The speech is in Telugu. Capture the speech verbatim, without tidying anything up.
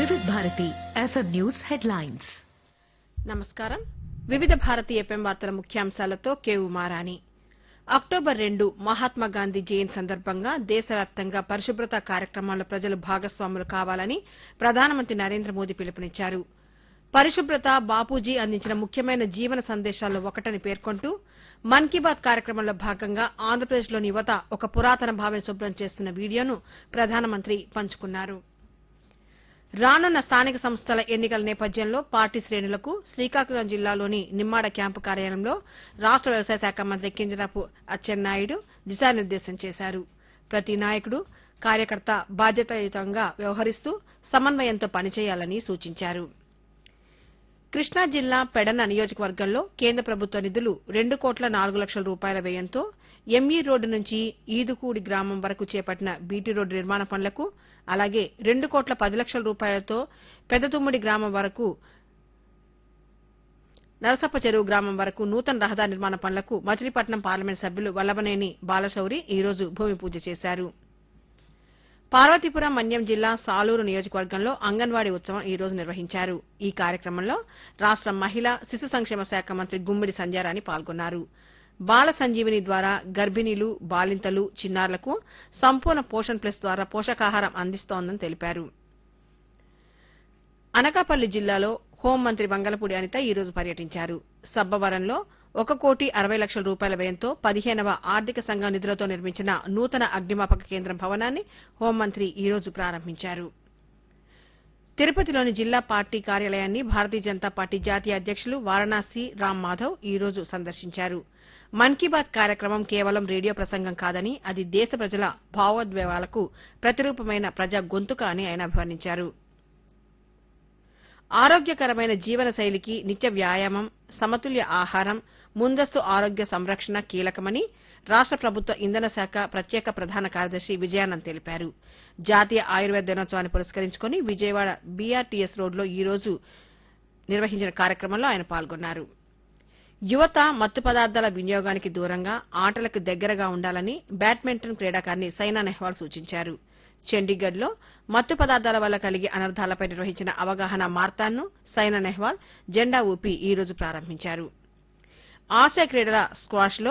వివిధ భారతి ఎఫ్ఎం న్యూస్ హెడ్లైన్స్. నమస్కారం. వివిధ భారతి ఎఫ్ఎం వార్తల ముఖ్యాంశాలతో కె ఉమారాణి. అక్టోబర్ రెండు మహాత్మాగాంధీ జయంతి సందర్భంగా దేశవ్యాప్తంగా పరిశుభ్రత కార్యక్రమాల్లో ప్రజలు భాగస్వాములు కావాలని ప్రధానమంత్రి నరేంద్ర మోదీ పిలుపునిచ్చారు. పరిశుభ్రత బాపూజీ అందించిన ముఖ్యమైన జీవన సందేశాల్లో ఒకటని పేర్కొంటూ మన్ కీ బాత్ కార్యక్రమంలో భాగంగా ఆంధ్రప్రదేశ్లోని యువత ఒక పురాతన బావిని శుభ్రం చేస్తున్న వీడియోను ప్రధానమంత్రి పంచుకున్నారు. రానున్న స్థానిక సంస్థల ఎన్నికల నేపథ్యంలో పార్టీ శ్రేణులకు శ్రీకాకుళం జిల్లాలోని నిమ్మాడ క్యాంపు కార్యాలయంలో రాష్ట వ్యవసాయ శాఖ మంత్రి కింజరాపు అచ్చెన్నాయుడు దిశానిర్దేశం చేశారు. ప్రతి నాయకుడు కార్యకర్త బాధ్యతాయుతంగా వ్యవహరిస్తూ సమన్వయంతో పనిచేయాలని సూచించారు. కృష్ణా జిల్లా పెడన నియోజకవర్గంలో కేంద్ర ప్రభుత్వ నిధులు రెండు కోట్ల నాలుగు లక్షల రూపాయల వ్యయంతో ఎంఈ రోడ్డు నుంచి ఈదుకూడి గ్రామం వరకు చేపట్టిన బీటీ రోడ్డు నిర్మాణ పనులకు, అలాగే రెండు కోట్ల పది లక్షల రూపాయలతో పెద్దతుమ్మిడి గ్రామం వరకు నరసప్ప చెరువు గ్రామం వరకు నూతన రహదారి నిర్మాణ పనులకు మచిలీపట్నం పార్లమెంట్ సభ్యులు వల్లభనేని బాలశౌరి ఈ రోజు భూమి పూజ చేశారు. పార్వతీపురం మన్యం జిల్లా సాలూరు నియోజకవర్గంలో అంగన్వాడీ ఉత్సవం ఈ రోజు నిర్వహించారు. ఈ కార్యక్రమంలో రాష్ట మహిళా శిశు సంక్షేమ శాఖ మంత్రి గుమ్మిడి సంధ్యారాణి పాల్గొన్నారు. బాల సంజీవిని ద్వారా గర్భిణీలు, బాలింతలు, చిన్నారులకు సంపూర్ణ పోషణ్ ప్లస్ ద్వారా పోషకాహారం అందిస్తోందని తెలిపారు. అనకాపల్లి జిల్లాలో హోంమంత్రి వంగలపూడి అనిత ఈ రోజు పర్యటించారు. సబ్బవరంలో ఒక కోటి అరవై లక్షల రూపాయల వ్యయంతో పదిహేనవ ఆర్థిక సంఘం నిధులతో నిర్మించిన నూతన అగ్నిమాపక కేంద్రం భవనాన్ని హోంమంత్రి ఈ రోజు ప్రారంభించారు. తిరుపతిలోని జిల్లా పార్టీ కార్యాలయాన్ని భారతీయ జనతా పార్టీ జాతీయ అధ్యకులు వారణాసి రామ్ మాధవ్ ఈ రోజు సందర్శించారు. మన్ కీ బాత్ కార్యక్రమం కేవలం రేడియో ప్రసంగం కాదని అది దేశ ప్రజల భావోద్వేగాలకు ప్రతిరూపమైన ప్రజా గొంతుక అని ఆయన అభివర్ణించారు. ఆరోగ్యకరమైన జీవన శైలికి నిత్య వ్యాయామం, సమతుల్య ఆహారం, ముందస్తు ఆరోగ్య సంరక్షణ కీలకమని రాష్ట ప్రభుత్వ ఇంధన శాఖ ప్రత్యేక ప్రధాన కార్యదర్శి విజయానంద్ తెలిపారు. జాతీయ ఆయుర్వేద దినోత్సవాన్ని పురస్కరించుకుని విజయవాడ బీఆర్టీఎస్ రోడ్లో ఈ రోజు నిర్వహించిన కార్యక్రమంలో ఆయన పాల్గొన్నారు. యువత మత్తు పదార్థాల వినియోగానికి దూరంగా ఆటలకు దగ్గరగా ఉండాలని బ్యాడ్మింటన్ క్రీడాకారిణి సైనా నెహ్వాల్ సూచించారు. చండీగఢ్లో మత్తు పదార్థాల వల్ల కలిగే అనర్థాలపై నిర్వహించిన అవగాహన మార్తాన్ను సైనా నెహ్వాల్ జెండా ఊపి ఈ రోజు ప్రారంభించారు. ఆసియా క్రీడల స్క్వాష్లో